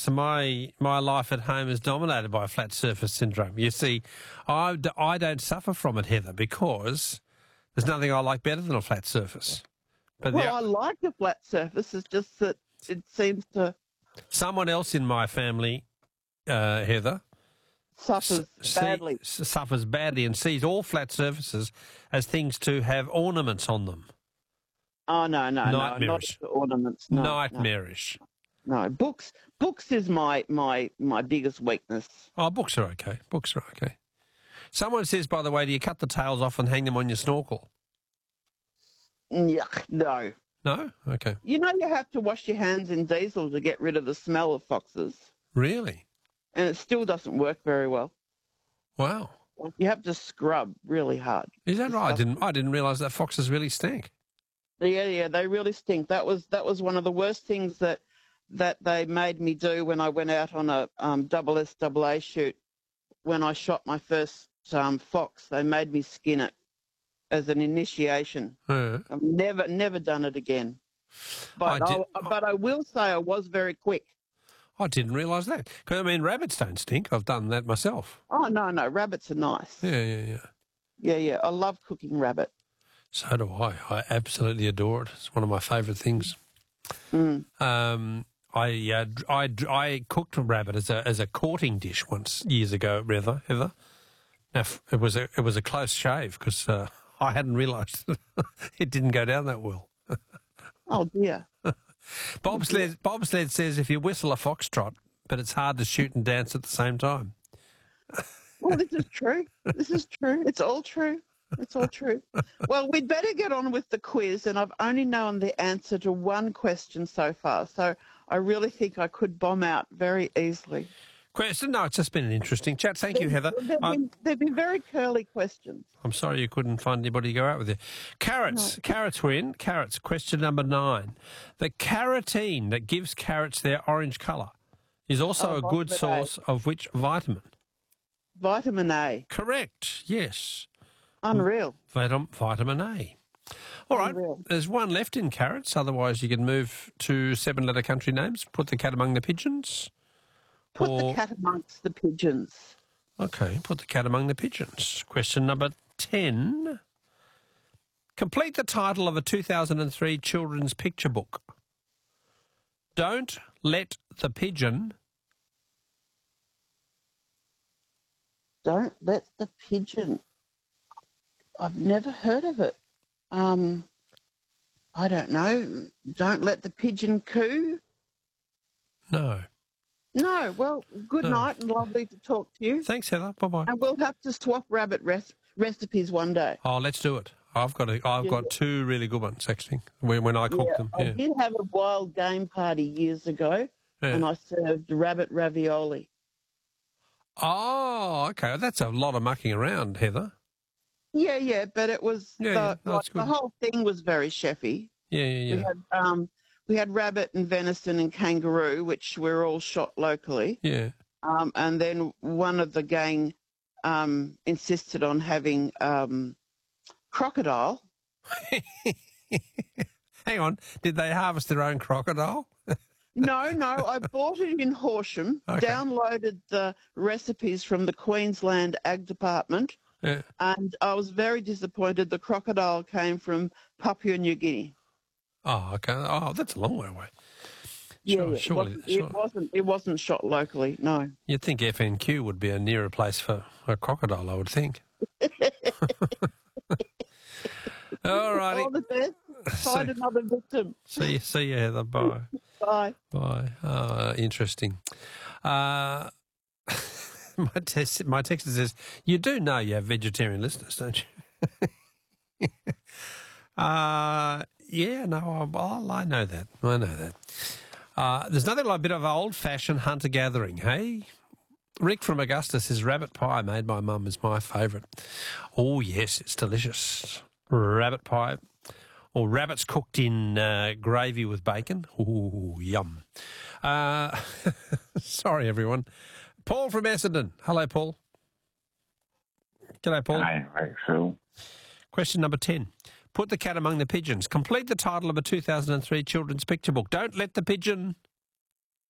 So my life at home is dominated by flat surface syndrome. You see, I don't suffer from it, Heather, because there's nothing I like better than a flat surface. But Well, I like a flat surface. It's just that it seems to someone else in my family, Heather, suffers badly. suffers badly and sees all flat surfaces as things to have ornaments on them. Oh, no, not Nightmarish. the ornaments. No, Nightmarish. No, books is my biggest weakness. Oh, books are okay. Books are okay. Someone says, by the way, do you cut the tails off and hang them on your snorkel? Yuck, no. No? Okay. You know you have to wash your hands in diesel to get rid of the smell of foxes. Really? And it still doesn't work very well. Wow. You have to scrub really hard. Is that right? I didn't realise that foxes really stink. Yeah, they really stink. That was one of the worst things that they made me do when I went out on a SSAA shoot. When I shot my first fox, they made me skin it as an initiation. I've never done it again. But I will say I was very quick. I didn't realise that. 'Cause, I mean, rabbits don't stink. I've done that myself. Oh, no, rabbits are nice. Yeah. Yeah, I love cooking rabbit. So do I. I absolutely adore it. It's one of my favourite things. I cooked a rabbit as a courting dish once years ago, Heather. Now, it was a close shave because I hadn't realised it didn't go down that well. Oh dear. Bobsled says if you whistle a foxtrot, but it's hard to shoot and dance at the same time. Well, this is true. It's all true. Well, we'd better get on with the quiz, and I've only known the answer to one question so far, so I really think I could bomb out very easily. Question? No, it's just been an interesting chat. Thank you, Heather. They've been very curly questions. I'm sorry you couldn't find anybody to go out with you. Carrots. No. Carrots were in. Carrots. Question number 9. The carotene that gives carrots their orange colour is also a good source of which vitamin? Vitamin A. Correct. Yes. Unreal. Vitamin A. All right. Unreal. There's one left in carrots. Otherwise, you can move to 7-letter country names. Put the cat among the pigeons. Put the cat amongst the pigeons. Okay, put the cat among the pigeons. Question number 10. Complete the title of a 2003 children's picture book. Don't let the pigeon... Don't let the pigeon... I've never heard of it. I don't know. Don't let the pigeon coo? No. No, well, good night and lovely to talk to you. Thanks, Heather. Bye-bye. And we'll have to swap rabbit recipes one day. Oh, let's do it. I've got 2 really good ones, actually, when I cook them. I did have a wild game party years ago, and I served rabbit ravioli. Oh, okay. That's a lot of mucking around, Heather. Yeah, but it was the whole thing was very chefy. Yeah. We had rabbit and venison and kangaroo, which were all shot locally. Yeah. And then one of the gang insisted on having crocodile. Hang on. Did they harvest their own crocodile? No. I bought it in Horsham, downloaded the recipes from the Queensland Ag Department, and I was very disappointed. The crocodile came from Papua New Guinea. Oh, okay. Oh, that's a long way away. Surely. It wasn't shot locally, no. You'd think FNQ would be a nearer place for a crocodile, I would think. All righty. All the best. Find another victim. See you, Heather. Bye. Bye. Bye. Interesting. My texter says, you do know you have vegetarian listeners, don't you? Yeah, no, I know that. There's nothing like a bit of old-fashioned hunter-gathering, hey? Rick from Augusta says, rabbit pie made by Mum is my favourite. Oh, yes, it's delicious. Rabbit pie. Or rabbits cooked in gravy with bacon. Ooh, yum. Sorry, everyone. Paul from Essendon. Hello, Paul. G'day, Paul. Hi, Phil. Question number 10. Put the cat among the pigeons. Complete the title of a 2003 children's picture book. Don't let the pigeon...